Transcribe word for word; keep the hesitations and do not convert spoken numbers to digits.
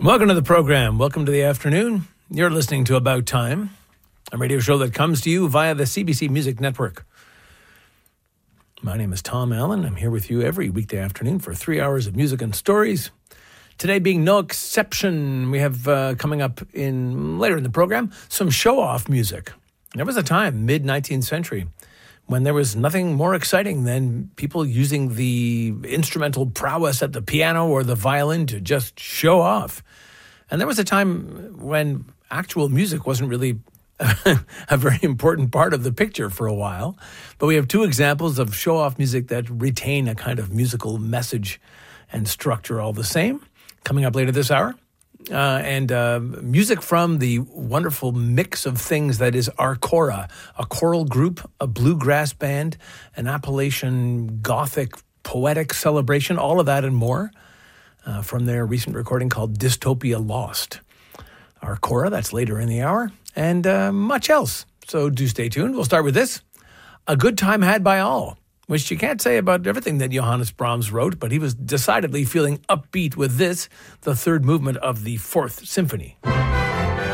Welcome to the program. Welcome to the afternoon. You're listening to About Time, a radio show that comes to you via the C B C Music Network. My name is Tom Allen. I'm here with you every weekday afternoon for three hours of music and stories. Today being no exception, we have uh, coming up in later in the program some show-off music. There was a time, mid-nineteenth century, when there was nothing more exciting than people using the instrumental prowess at the piano or the violin to just show off. And there was a time when actual music wasn't really a very important part of the picture for a while. But we have two examples of show-off music that retain a kind of musical message and structure all the same, coming up later this hour. Uh, and uh, music from the wonderful mix of things that is Arcora, a choral group, a bluegrass band, an Appalachian Gothic poetic celebration, all of that and more uh, from their recent recording called Dystopia Lost. Arcora, that's later in the hour, and uh, much else. So do stay tuned. We'll start with this, A Good Time Had by All, which you can't say about everything that Johannes Brahms wrote, but he was decidedly feeling upbeat with this, the third movement of the Fourth Symphony.